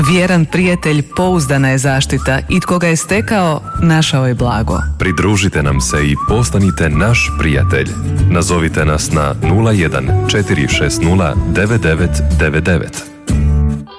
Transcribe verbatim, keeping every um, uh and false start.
Vjeran prijatelj pouzdana je zaštita i tko ga je stekao, našao je blago. Pridružite nam se i postanite naš prijatelj. Nazovite nas na nula jedan četiri šest nula devet devet devet devet.